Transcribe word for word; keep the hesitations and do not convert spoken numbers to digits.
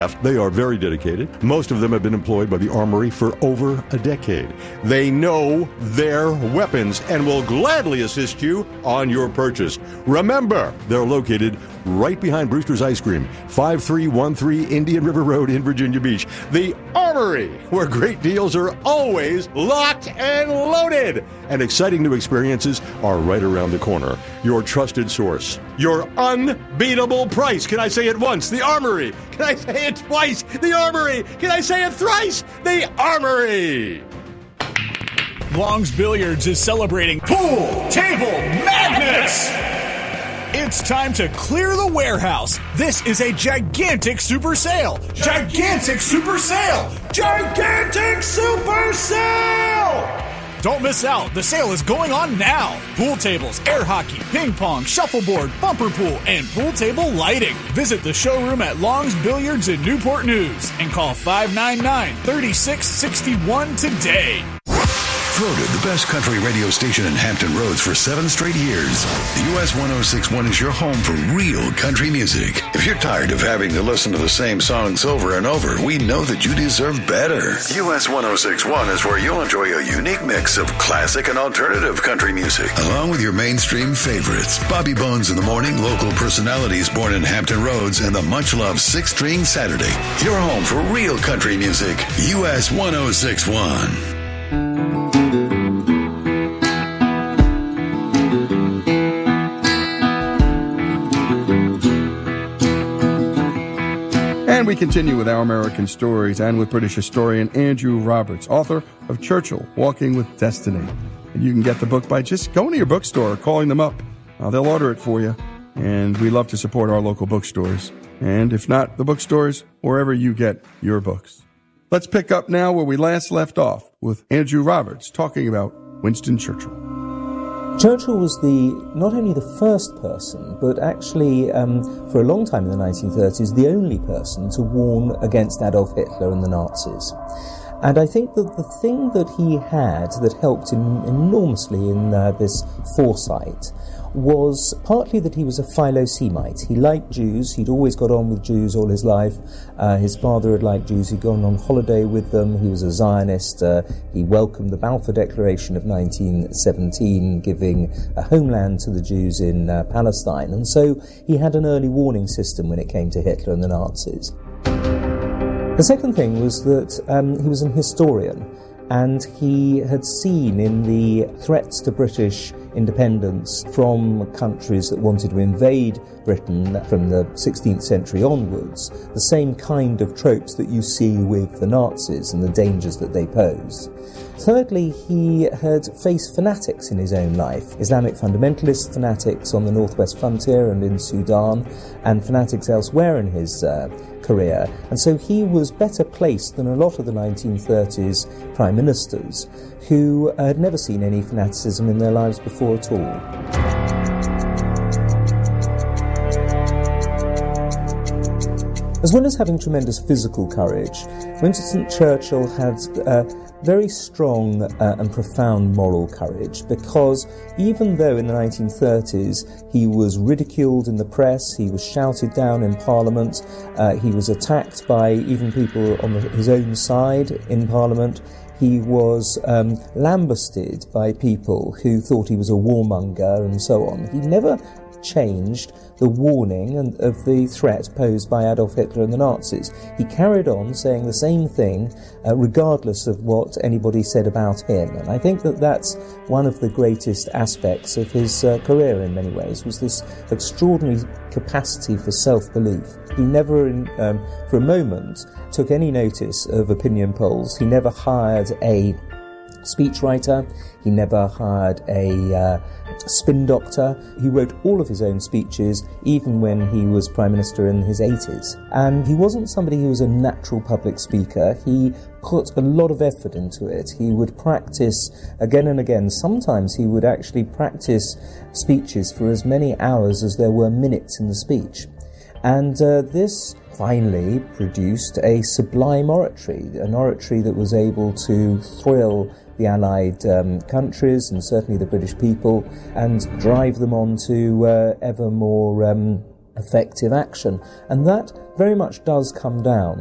They are very dedicated. Most of them have been employed by the Armory for over a decade. They know their weapons and will gladly assist you on your purchase. Remember, they're located right behind Brewster's Ice Cream, five three one three Indian River Road in Virginia Beach. The Armory, where great deals are always locked and loaded. And exciting new experiences are right around the corner. Your trusted source. Your unbeatable price. Can I say it once? The Armory. Can I say it twice? The Armory. Can I say it thrice? The Armory. Long's Billiards is celebrating Pool Table Madness. It's time to clear the warehouse. This is a gigantic super sale. Gigantic super sale. Gigantic super sale. Don't miss out. The sale is going on now. Pool tables, air hockey, ping pong, shuffleboard, bumper pool, and pool table lighting. Visit the showroom at Long's Billiards in Newport News and call five nine nine, three six six one today. Voted the best country radio station in Hampton Roads for seven straight years. U S one oh six point one is your home for real country music. If you're tired of having to listen to the same songs over and over, we know that you deserve better. U S one oh six point one is where you'll enjoy a unique mix of classic and alternative country music, along with your mainstream favorites. Bobby Bones in the morning, local personalities born in Hampton Roads, and the much-loved Six String Saturday. Your home for real country music. U S one oh six point one. And we continue with Our American Stories and with British historian Andrew Roberts, author of Churchill, Walking with Destiny. And you can get the book by just going to your bookstore or calling them up. Uh, they'll order it for you. And we love to support our local bookstores. And if not, the bookstores, wherever you get your books. Let's pick up now where we last left off with Andrew Roberts talking about Winston Churchill. Churchill was the not only the first person, but actually um, for a long time in the nineteen thirties, the only person to warn against Adolf Hitler and the Nazis. And I think that the thing that he had that helped him enormously in uh, this foresight was partly that he was a Philo-Semite. He liked Jews. He'd always got on with Jews all his life. Uh, his father had liked Jews. He'd gone on holiday with them. He was a Zionist. Uh, he welcomed the Balfour Declaration of nineteen seventeen, giving a homeland to the Jews in uh, Palestine. And so he had an early warning system when it came to Hitler and the Nazis. The second thing was that um, he was an historian, and he had seen in the threats to British independence from countries that wanted to invade Britain from the sixteenth century onwards, the same kind of tropes that you see with the Nazis and the dangers that they pose. Thirdly, he had faced fanatics in his own life, Islamic fundamentalist fanatics on the northwest frontier and in Sudan, and fanatics elsewhere in his uh, career. And so he was better placed than a lot of the nineteen thirties prime ministers who had never seen any fanaticism in their lives before at all. As well as having tremendous physical courage, Winston Churchill had uh, very strong uh, and profound moral courage, because even though in the nineteen thirties he was ridiculed in the press, he was shouted down in Parliament, uh, he was attacked by even people on the, his own side in Parliament, he was um, lambasted by people who thought he was a warmonger and so on. He never changed the warning and of the threat posed by Adolf Hitler and the Nazis. He carried on saying the same thing uh, regardless of what anybody said about him. And I think that that's one of the greatest aspects of his uh, career in many ways, was this extraordinary capacity for self-belief. He never, in, um, for a moment, took any notice of opinion polls. He never hired a speechwriter. He never hired a uh, spin doctor. He wrote all of his own speeches, even when he was Prime Minister in his eighties. And he wasn't somebody who was a natural public speaker. He put a lot of effort into it. He would practice again and again. Sometimes he would actually practice speeches for as many hours as there were minutes in the speech. And uh, this finally produced a sublime oratory, an oratory that was able to thrill the Allied um, countries and certainly the British people and drive them on to uh, ever more um, effective action. And that very much does come down